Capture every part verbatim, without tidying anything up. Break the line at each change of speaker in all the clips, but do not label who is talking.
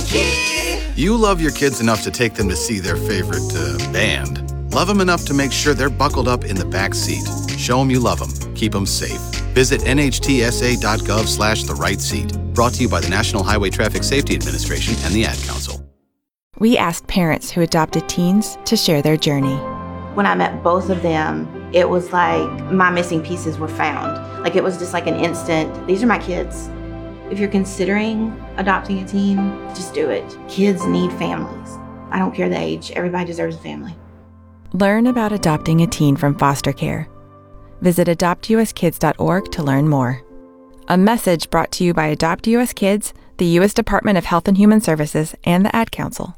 key.
You love your kids enough to take them to see their favorite uh, band. Love them enough to make sure they're buckled up in the back seat. Show them you love them. Keep them safe. Visit N H T S A dot gov slash the right seat. Brought to you by the National Highway Traffic Safety Administration and the Ad Council.
We asked parents who adopted teens to share their journey.
When I met both of them, it was like my missing pieces were found. Like it was just like an instant, these are my kids. If you're considering adopting a teen, just do it. Kids need families. I don't care the age. Everybody deserves a family.
Learn about adopting a teen from foster care. Visit adopt u s kids dot org to learn more. A message brought to you by Adopt U S Kids, the U S Department of Health and Human Services, and the Ad Council.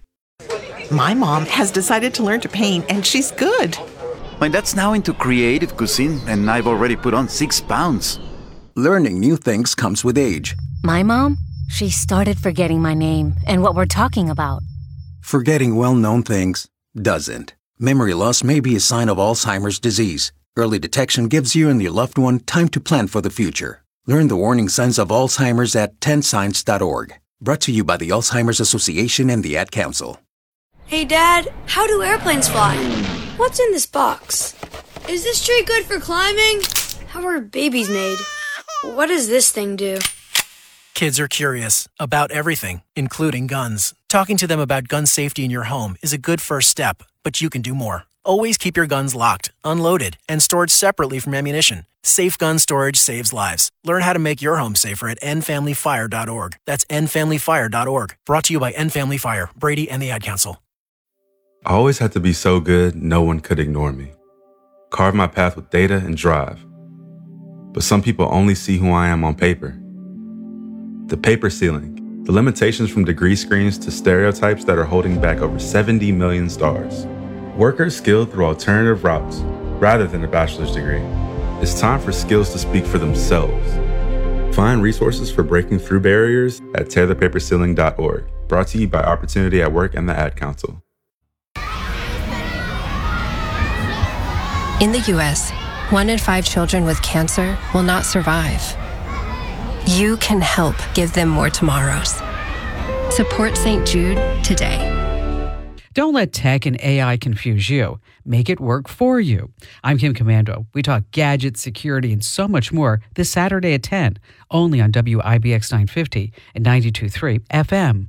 My mom has decided to learn to paint, and she's good.
My dad's now into creative cuisine, and I've already put on six pounds.
Learning new things comes with age.
My mom, she started forgetting my name and what we're talking about.
Forgetting well-known things doesn't. Memory loss may be a sign of Alzheimer's disease. Early detection gives you and your loved one time to plan for the future. Learn the warning signs of Alzheimer's at ten signs dot org. Brought to you by the Alzheimer's Association and the Ad Council.
Hey, Dad, how do airplanes fly? What's in this box? Is this tree good for climbing? How are babies made? What does this thing do?
Kids are curious about everything, including guns. Talking to them about gun safety in your home is a good first step, but you can do more. Always keep your guns locked, unloaded, and stored separately from ammunition. Safe gun storage saves lives. Learn how to make your home safer at end family fire dot org. That's end family fire dot org. Brought to you by End Family Fire, Brady, and the Ad Council.
I always had to be so good, no one could ignore me. Carve my path with data and drive. But some people only see who I am on paper. The paper ceiling, the limitations from degree screens to stereotypes that are holding back over seventy million stars. Workers skilled through alternative routes rather than a bachelor's degree. It's time for skills to speak for themselves. Find resources for breaking through barriers at tear the paper ceiling dot org. Brought to you by Opportunity at Work and the Ad Council.
In the U S, one in five children with cancer will not survive. You can help give them more tomorrows. Support Saint Jude today.
Don't let tech and A I confuse you. Make it work for you. I'm Kim Commando. We talk gadgets, security, and so much more this Saturday at ten, only on W I B X nine fifty and ninety-two point three F M.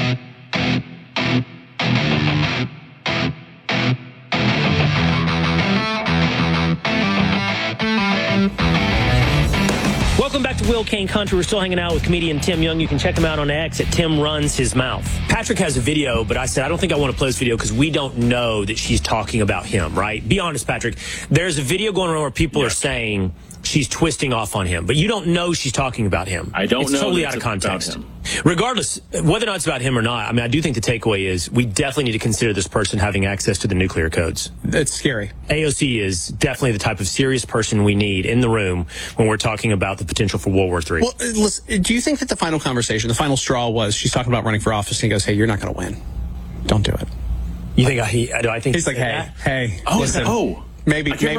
Welcome back to Will Kane Country. We're still hanging out with comedian Tim Young. You can check him out on X at Tim Runs His Mouth. Patrick has a video, but I said I don't think I want to play this video because we don't know that she's talking about him, right? Be honest, Patrick. There's a video going around where people yes. are saying she's twisting off on him, but you don't know she's talking about him.
I don't
it's
know.
It's totally out of context. Regardless, whether or not it's about him or not, I mean, I do think the takeaway is we definitely need to consider this person having access to the nuclear codes.
That's scary.
A O C is definitely the type of serious person we need in the room when we're talking about the potential for World War Three.
Well, listen, do you think that the final conversation, the final straw was she's talking about running for office and he goes, hey, you're not going to win. Don't do it.
You think I, he, do I think
he's like, hey,
that?
hey.
Oh,
listen,
oh.
Maybe, maybe